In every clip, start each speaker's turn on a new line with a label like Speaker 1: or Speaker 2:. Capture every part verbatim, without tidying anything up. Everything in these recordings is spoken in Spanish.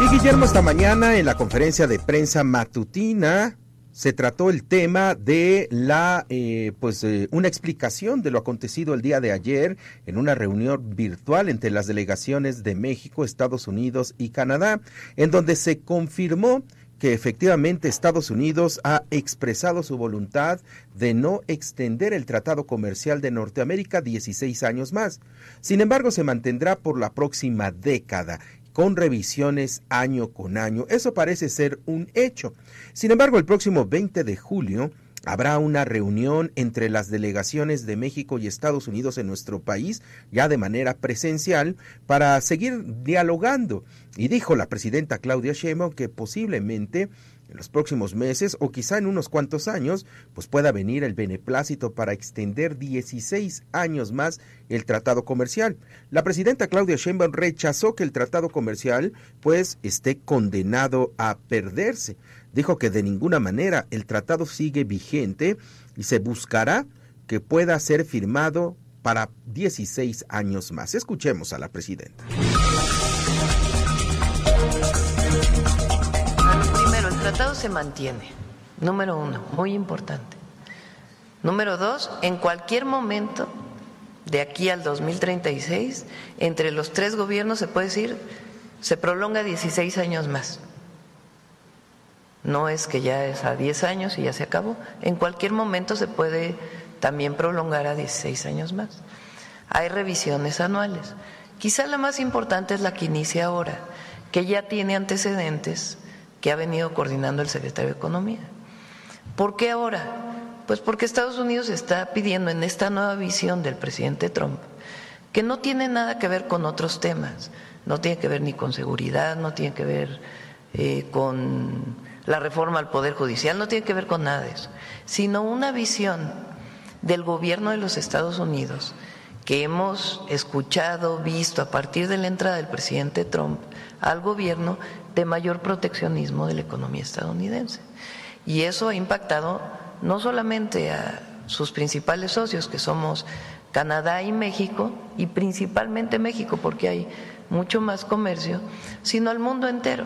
Speaker 1: Y Guillermo, esta mañana en la conferencia de prensa matutina se trató el tema de la, eh, pues, eh, una explicación de lo acontecido el día de ayer en una reunión virtual entre las delegaciones de México, Estados Unidos y Canadá, en donde se confirmó que efectivamente Estados Unidos ha expresado su voluntad de no extender el Tratado Comercial de Norteamérica dieciséis años más. Sin embargo, se mantendrá por la próxima década, con revisiones año con año. Eso parece ser un hecho. Sin embargo, el próximo veinte de julio habrá una reunión entre las delegaciones de México y Estados Unidos en nuestro país, ya de manera presencial, para seguir dialogando. Y dijo la presidenta Claudia Sheinbaum que posiblemente en los próximos meses o quizá en unos cuantos años, pues pueda venir el beneplácito para extender dieciséis años más el tratado comercial. La presidenta Claudia Sheinbaum rechazó que el tratado comercial pues esté condenado a perderse. Dijo que de ninguna manera el tratado sigue vigente y se buscará que pueda ser firmado para dieciséis años más. Escuchemos a la presidenta.
Speaker 2: El tratado se mantiene, número uno, muy importante. Número dos, en cualquier momento de aquí al dos mil treinta y seis, entre los tres gobiernos se puede decir, se prolonga dieciséis años más. No es que ya es a diez años y ya se acabó, en cualquier momento se puede también prolongar a dieciséis años más. Hay revisiones anuales. Quizá la más importante es la que inicia ahora, que ya tiene antecedentes que ha venido coordinando el secretario de Economía. ¿Por qué ahora? Pues porque Estados Unidos está pidiendo en esta nueva visión del presidente Trump, que no tiene nada que ver con otros temas, no tiene que ver ni con seguridad, no tiene que ver eh, con la reforma al Poder Judicial, no tiene que ver con nada de eso, sino una visión del gobierno de los Estados Unidos que hemos escuchado, visto a partir de la entrada del presidente Trump al gobierno, de mayor proteccionismo de la economía estadounidense. Y eso ha impactado no solamente a sus principales socios, que somos Canadá y México, y principalmente México, porque hay mucho más comercio, sino al mundo entero.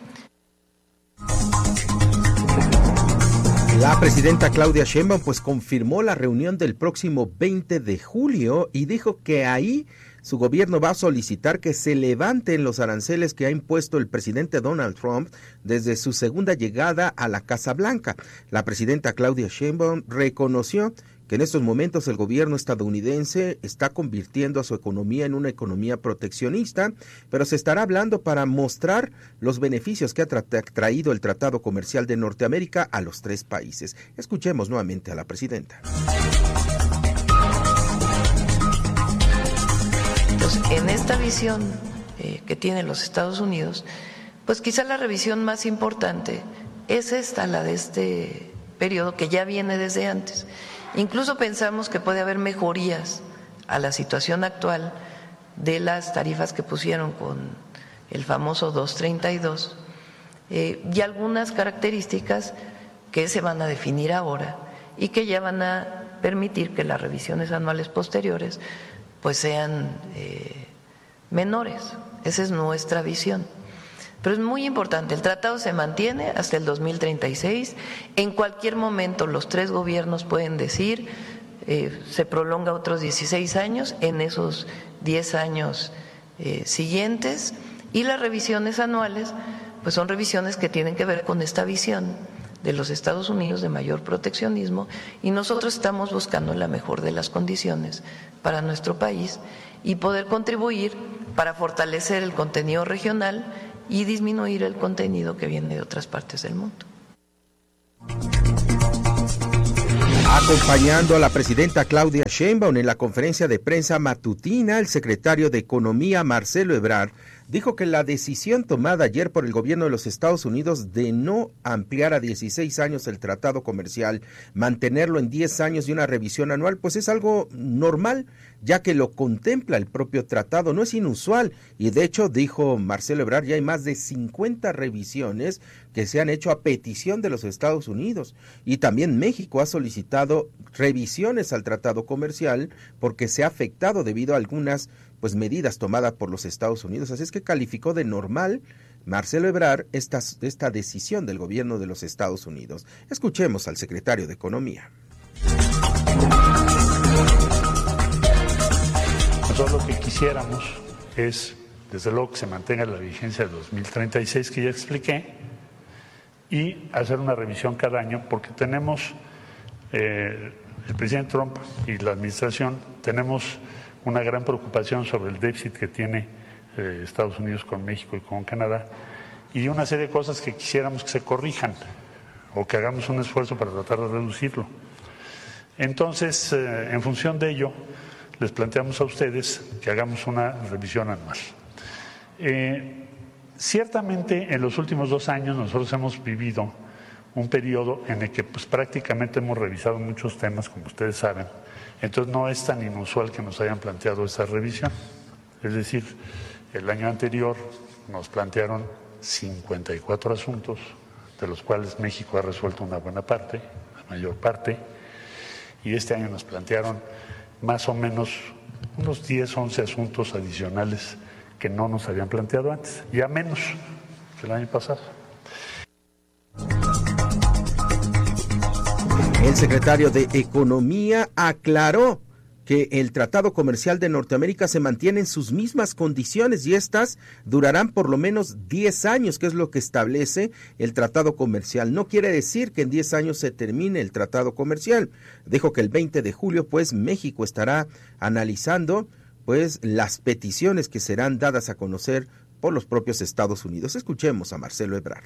Speaker 1: La presidenta Claudia Sheinbaum pues confirmó la reunión del próximo veinte de julio y dijo que ahí su gobierno va a solicitar que se levanten los aranceles que ha impuesto el presidente Donald Trump desde su segunda llegada a la Casa Blanca. La presidenta Claudia Sheinbaum reconoció que en estos momentos el gobierno estadounidense está convirtiendo a su economía en una economía proteccionista, pero se estará hablando para mostrar los beneficios que ha tra- traído el Tratado Comercial de Norteamérica a los tres países. Escuchemos nuevamente a la presidenta.
Speaker 2: Entonces, en esta visión eh, que tienen los Estados Unidos, pues quizá la revisión más importante es esta, la de este periodo que ya viene desde antes. Incluso pensamos que puede haber mejorías a la situación actual de las tarifas que pusieron con el famoso doscientos treinta y dos eh, y algunas características que se van a definir ahora y que ya van a permitir que las revisiones anuales posteriores pues sean eh, menores. Esa es nuestra visión. Pero es muy importante, el tratado se mantiene hasta el dos mil treinta y seis, en cualquier momento los tres gobiernos pueden decir, eh, se prolonga otros dieciséis años, en esos diez años eh, siguientes, y las revisiones anuales, pues son revisiones que tienen que ver con esta visión de los Estados Unidos de mayor proteccionismo, y nosotros estamos buscando la mejor de las condiciones para nuestro país y poder contribuir para fortalecer el contenido regional y disminuir el contenido que viene de otras partes del mundo.
Speaker 1: Acompañando a la presidenta Claudia Sheinbaum en la conferencia de prensa matutina, el secretario de Economía, Marcelo Ebrard, dijo que la decisión tomada ayer por el gobierno de los Estados Unidos de no ampliar a dieciséis años el tratado comercial, mantenerlo en diez años y una revisión anual, pues es algo normal, ya que lo contempla el propio tratado, no es inusual. Y de hecho, dijo Marcelo Ebrard, ya hay más de cincuenta revisiones que se han hecho a petición de los Estados Unidos. Y también México ha solicitado revisiones al tratado comercial porque se ha afectado debido a algunas pues medidas tomadas por los Estados Unidos. Así es que calificó de normal Marcelo Ebrard esta, esta decisión del gobierno de los Estados Unidos. Escuchemos al secretario de Economía.
Speaker 3: Nosotros lo que quisiéramos es, desde luego, que se mantenga la vigencia de dos mil treinta y seis que ya expliqué y hacer una revisión cada año porque tenemos, eh, el presidente Trump y la administración, tenemos una gran preocupación sobre el déficit que tiene eh, Estados Unidos con México y con Canadá y una serie de cosas que quisiéramos que se corrijan o que hagamos un esfuerzo para tratar de reducirlo. Entonces, eh, en función de ello, les planteamos a ustedes que hagamos una revisión anual. Eh, ciertamente, en los últimos dos años nosotros hemos vivido un periodo en el que pues, prácticamente hemos revisado muchos temas, como ustedes saben. Entonces, no es tan inusual que nos hayan planteado esa revisión. Es decir, el año anterior nos plantearon cincuenta y cuatro asuntos, de los cuales México ha resuelto una buena parte, la mayor parte, y este año nos plantearon más o menos unos diez, once asuntos adicionales que no nos habían planteado antes, ya menos que el año pasado.
Speaker 1: El secretario de Economía aclaró que el Tratado Comercial de Norteamérica se mantiene en sus mismas condiciones y estas durarán por lo menos diez años, que es lo que establece el Tratado Comercial. No quiere decir que en diez años se termine el Tratado Comercial. Dijo que el veinte de julio, pues, México estará analizando, pues, las peticiones que serán dadas a conocer por los propios Estados Unidos. Escuchemos a Marcelo Ebrard.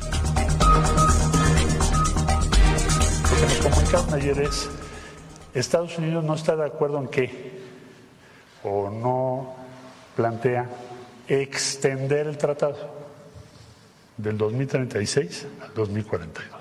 Speaker 3: Lo que nos comunicaron ayer es Estados Unidos no está de acuerdo en qué, o no plantea extender el tratado del dos mil treinta y seis al dos mil cuarenta y dos.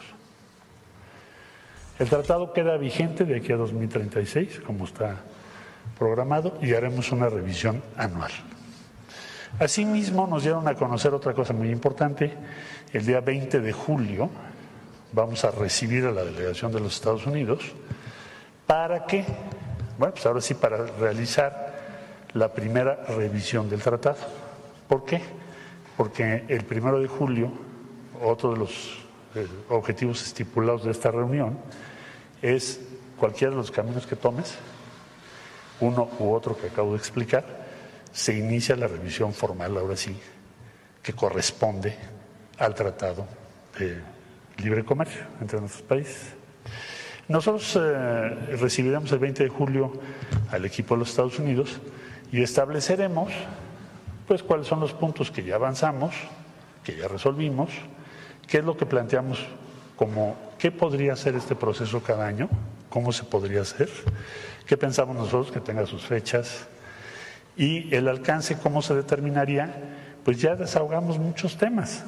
Speaker 3: El tratado queda vigente de aquí a dos mil treinta y seis, como está programado, y haremos una revisión anual. Asimismo, nos dieron a conocer otra cosa muy importante. El día veinte de julio vamos a recibir a la delegación de los Estados Unidos. ¿Para qué? Bueno, pues ahora sí, para realizar la primera revisión del tratado. ¿Por qué? Porque el primero de julio, otro de los eh, objetivos estipulados de esta reunión es cualquiera de los caminos que tomes, uno u otro que acabo de explicar, se inicia la revisión formal, ahora sí, que corresponde al Tratado de Libre Comercio entre nuestros países. Nosotros eh, recibiremos el veinte de julio al equipo de los Estados Unidos y estableceremos pues cuáles son los puntos que ya avanzamos, que ya resolvimos, qué es lo que planteamos como qué podría ser este proceso cada año, cómo se podría hacer, qué pensamos nosotros que tenga sus fechas y el alcance, cómo se determinaría, pues ya desahogamos muchos temas.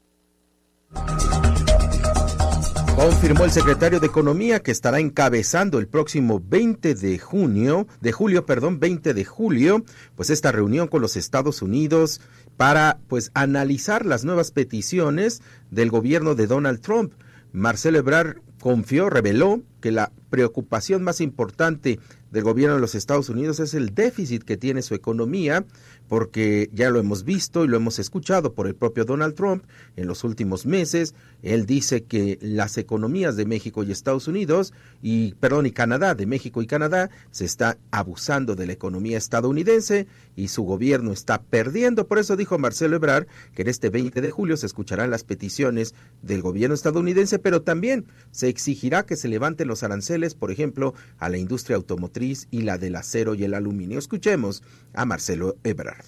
Speaker 1: Confirmó el secretario de Economía que estará encabezando el próximo veinte de junio, de julio, perdón, veinte de julio, pues esta reunión con los Estados Unidos para pues analizar las nuevas peticiones del gobierno de Donald Trump. Marcelo Ebrard confió, reveló que la preocupación más importante del gobierno de los Estados Unidos es el déficit que tiene su economía, porque ya lo hemos visto y lo hemos escuchado por el propio Donald Trump en los últimos meses. Él dice que las economías de México y Estados Unidos, y perdón, y Canadá, de México y Canadá, se está abusando de la economía estadounidense y su gobierno está perdiendo. Por eso dijo Marcelo Ebrard que en este veinte de julio se escucharán las peticiones del gobierno estadounidense, pero también se exigirá que se levanten los aranceles, por ejemplo, a la industria automotriz y la del acero y el aluminio. Escuchemos a Marcelo Ebrard.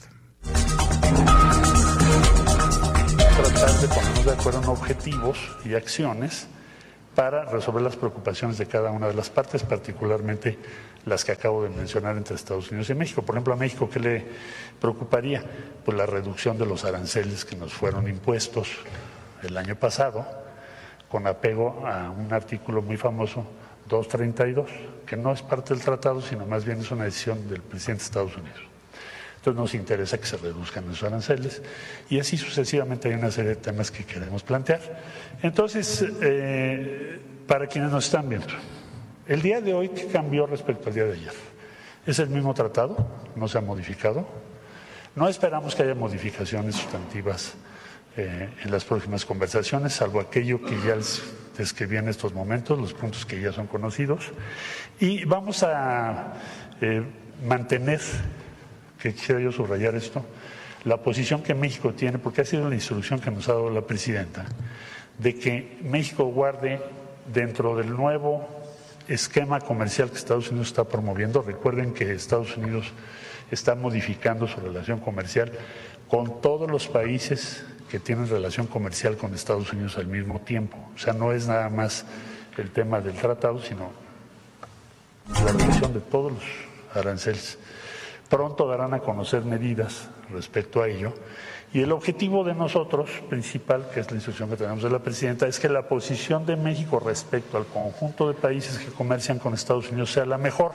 Speaker 3: Tratar de ponernos de acuerdo en objetivos y acciones para resolver las preocupaciones de cada una de las partes, particularmente las que acabo de mencionar entre Estados Unidos y México. Por ejemplo, a México, ¿qué le preocuparía? Pues la reducción de los aranceles que nos fueron impuestos el año pasado, con apego a un artículo muy famoso, doscientos treinta y dos, que no es parte del tratado, sino más bien es una decisión del presidente de Estados Unidos. Entonces nos interesa que se reduzcan esos aranceles y así sucesivamente hay una serie de temas que queremos plantear. Entonces, eh, para quienes nos están viendo, el día de hoy, ¿qué cambió respecto al día de ayer? Es el mismo tratado, no se ha modificado. No esperamos que haya modificaciones sustantivas eh, en las próximas conversaciones, salvo aquello que ya les describí en estos momentos, los puntos que ya son conocidos. Y vamos a eh, mantener, que quisiera yo subrayar esto, la posición que México tiene, porque ha sido la instrucción que nos ha dado la presidenta, de que México guarde dentro del nuevo esquema comercial que Estados Unidos está promoviendo. Recuerden que Estados Unidos está modificando su relación comercial con todos los países que tienen relación comercial con Estados Unidos al mismo tiempo. O sea, no es nada más el tema del tratado, sino la reducción de todos los aranceles. Pronto darán a conocer medidas respecto a ello. Y el objetivo de nosotros, principal, que es la instrucción que tenemos de la presidenta, es que la posición de México respecto al conjunto de países que comercian con Estados Unidos sea la mejor.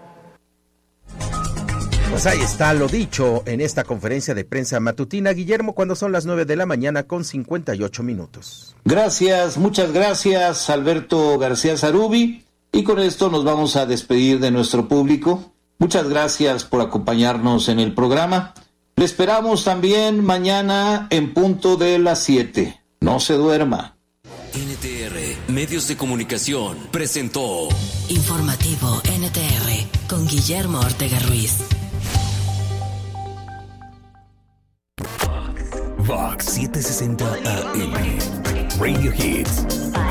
Speaker 1: Pues ahí está lo dicho en esta conferencia de prensa matutina, Guillermo, cuando son las nueve de la mañana con cincuenta y ocho minutos.
Speaker 4: Gracias, muchas gracias, Alberto García Zarubi. Y con esto nos vamos a despedir de nuestro público. Muchas gracias por acompañarnos en el programa. Le esperamos también mañana en punto de las siete. No se duerma.
Speaker 5: N T R, Medios de Comunicación, presentó
Speaker 6: Informativo N T R con Guillermo Ortega Ruiz.
Speaker 5: Vox setecientos sesenta A M, Radio Hits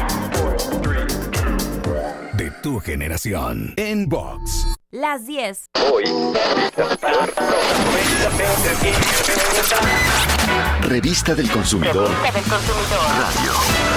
Speaker 5: de tu generación, en Vox.
Speaker 7: Las diez.
Speaker 8: Hoy. Revista del Consumidor.
Speaker 7: Revista del Consumidor.
Speaker 8: Radio.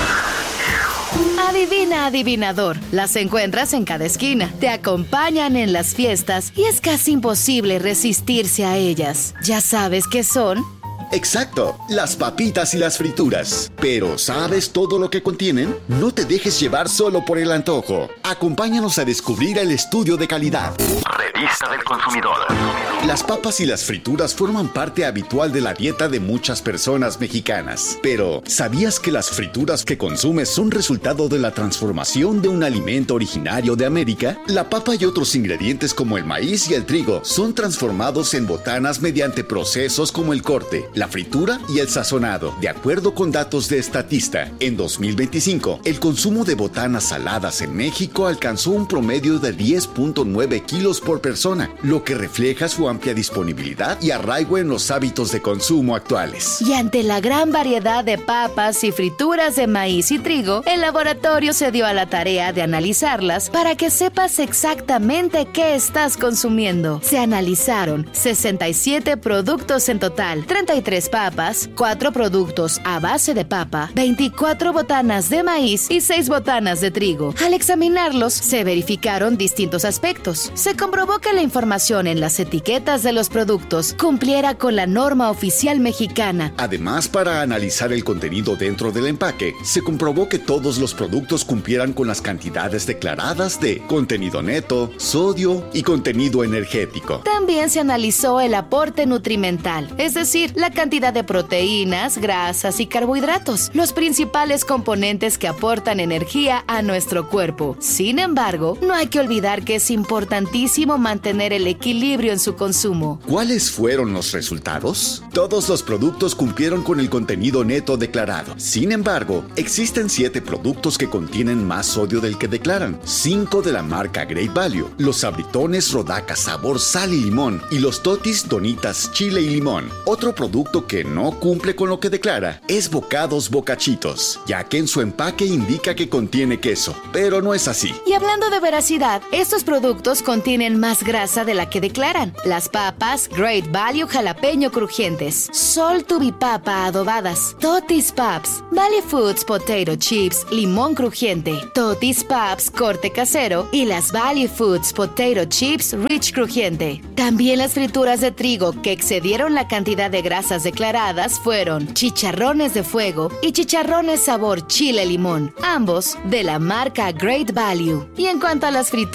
Speaker 9: Adivina, adivinador. Las encuentras en cada esquina. Te acompañan en las fiestas y es casi imposible resistirse a ellas. ¿Ya sabes qué son?
Speaker 8: Exacto, las papitas y las frituras. Pero ¿sabes todo lo que contienen? No te dejes llevar solo por el antojo. Acompáñanos a descubrir el estudio de calidad. Revista del Consumidor. Las papas y las frituras forman parte habitual de la dieta de muchas personas mexicanas. Pero ¿sabías que las frituras que consumes son resultado de la transformación de un alimento originario de América? La papa y otros ingredientes como el maíz y el trigo son transformados en botanas mediante procesos como el corte, la fritura y el sazonado. De acuerdo con datos de Statista, en dos mil veinticinco, el consumo de botanas saladas en México alcanzó un promedio de diez punto nueve kilos por persona, lo que refleja su amplia disponibilidad y arraigo en los hábitos de consumo actuales.
Speaker 9: Y ante la gran variedad de papas y frituras de maíz y trigo, el laboratorio se dio a la tarea de analizarlas para que sepas exactamente qué estás consumiendo. Se analizaron sesenta y siete productos en total, treinta y tres papas, cuatro productos a base de papa, veinticuatro botanas de maíz y seis botanas de trigo. Al examinarlos, se verificaron distintos aspectos. Se comprobó que la información en las etiquetas de los productos cumpliera con la norma oficial mexicana.
Speaker 8: Además, para analizar el contenido dentro del empaque, se comprobó que todos los productos cumplieran con las cantidades declaradas de contenido neto, sodio y contenido energético.
Speaker 9: También se analizó el aporte nutrimental, es decir, la cantidad de proteínas, grasas y carbohidratos, los principales componentes que aportan energía a nuestro cuerpo. Sin embargo, no hay que olvidar que es importantísimo mantener el equilibrio en su consumo.
Speaker 8: ¿Cuáles fueron los resultados? Todos los productos cumplieron con el contenido neto declarado. Sin embargo, existen siete productos que contienen más sodio del que declaran. Cinco de la marca Great Value, los sabritones Rodaca sabor sal y limón y los totis Donitas chile y limón. Otro producto que no cumple con lo que declara es Bocados Bocachitos, ya que en su empaque indica que contiene queso, pero no es así.
Speaker 9: Y hablando de veracidad, estos productos contienen más grasa de la que declaran. Las papas Great Value jalapeño crujientes, Sol Tubipapa adobadas, Totis Paps, Valley Foods Potato Chips limón crujiente, Totis Paps corte casero y las Valley Foods Potato Chips Rich crujiente. También las frituras de trigo que excedieron la cantidad de grasas declaradas fueron chicharrones de fuego y chicharrones sabor chile limón, ambos de la marca Great Value. Y en cuanto a las frituras